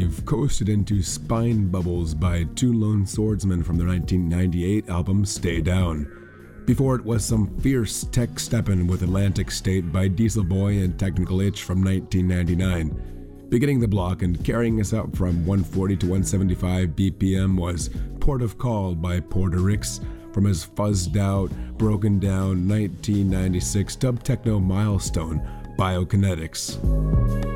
I've coasted into Spine Bubbles by Two Lone Swordsmen from their 1998 album Stay Down. Before it was some fierce tech steppin' with Atlantic State by Diesel Boy and Technical Itch from 1999. Beginning the block and carrying us up from 140 to 175 BPM was Port of Call by Porter Ricks from his fuzzed out, broken down 1996 dub techno milestone, Biokinetics.